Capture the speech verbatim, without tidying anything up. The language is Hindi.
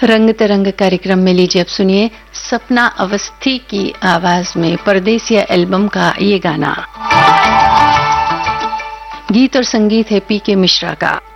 रंग तिरंग कार्यक्रम में लीजिए अब सुनिए सपना अवस्थी की आवाज में परदेसिया एल्बम का ये गाना। गीत और संगीत है पी के मिश्रा का।